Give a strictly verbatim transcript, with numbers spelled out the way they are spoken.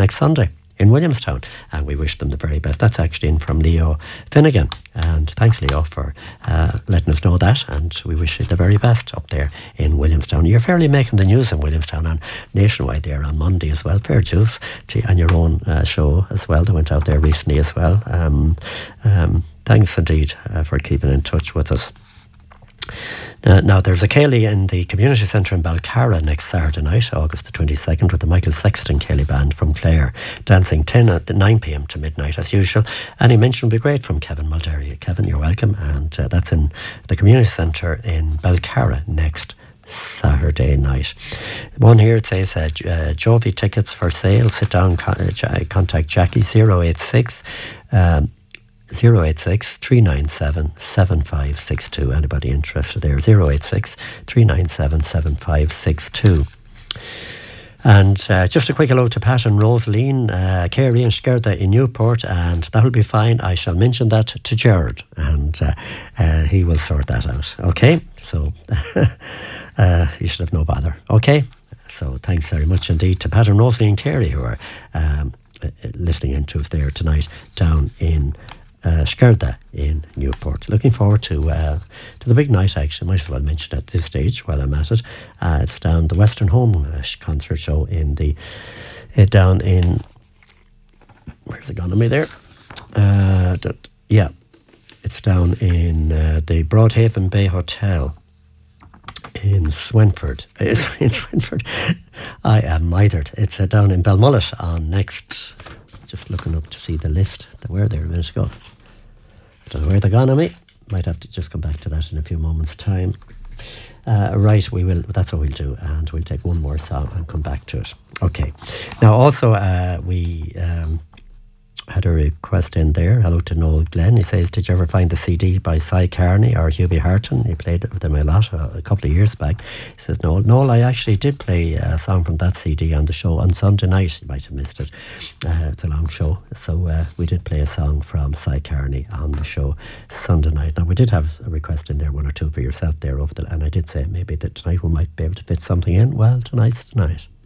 next Sunday in Williamstown, and we wish them the very best. That's actually in from Leo Finnegan, and thanks Leo for uh, letting us know that, and we wish you the very best up there in Williamstown. You're fairly making the news in Williamstown and nationwide there on Monday as well. Fair dues to, and your own uh, show as well that went out there recently as well. Um, um, thanks indeed uh, for keeping in touch with us. Uh, now, there's a Ceilidh in the Community Centre in Balcarra next Saturday night, August the twenty-second, with the Michael Sexton Ceilidh Band from Clare, dancing ten at nine p.m. to midnight as usual. Any mention would be great from Kevin Mulderry. Kevin, you're welcome, and uh, that's in the Community Centre in Balcarra next Saturday night. One here, it says uh, uh, Jovi tickets for sale. Sit down, con- uh, contact Jackie zero eight six um, zero eight six, three nine seven, seven five six two. Anybody interested there? zero eight six, three nine seven, seven five six two. And uh, just a quick hello to Pat and Rosaline, uh, Kerry and Skerda in Newport, and that'll be fine. I shall mention that to Gerard, and uh, uh, he will sort that out. Okay, so uh, you should have no bother. Okay, so thanks very much indeed to Pat and Rosaline Kerry, who are um, listening in to us there tonight down in Uh, Skerda in Newport. Looking forward to uh, to the big night, actually. Might as well mention at this stage while I'm at it. Uh, it's down the Western Home uh, concert show in the uh, down in where's it gone to me there? Uh, that, yeah, it's down in uh, the Broadhaven Bay Hotel in Swinford. It's in Swinford. I am mitered. It's uh, down in Belmullet on next. Just looking up to see the list. They were there a minute ago. Don't know where they're gone on me. Might have to just come back to that in a few moments' time. Uh, right, we will. That's what we'll do, and we'll take one more song and come back to it. Okay. Now, also, uh, we um, had a request in there. Hello to Noel Glenn. He says, did you ever find the C D by Cy Carney or Hubie Harton? He played with them a lot uh, a couple of years back. He says, Noel, Noel, I actually did play a song from that C D on the show on Sunday night. You might have missed it. Uh, it's a long show. So uh, we did play a song from Cy Carney on the show Sunday night. Now, we did have a request in there, one or two for yourself there over the, and I did say maybe that tonight we might be able to fit something in. Well, tonight's tonight.